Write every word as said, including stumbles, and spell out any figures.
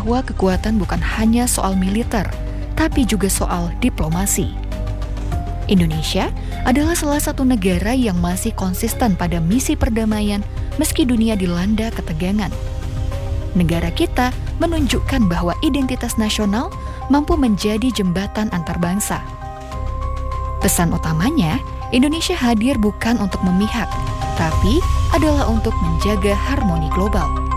bahwa kekuatan bukan hanya soal militer, tapi juga soal diplomasi. Indonesia adalah salah satu negara yang masih konsisten pada misi perdamaian meski dunia dilanda ketegangan. Negara kita menunjukkan bahwa identitas nasional mampu menjadi jembatan antar bangsa. Pesan utamanya, Indonesia hadir bukan untuk memihak, tapi adalah untuk menjaga harmoni global.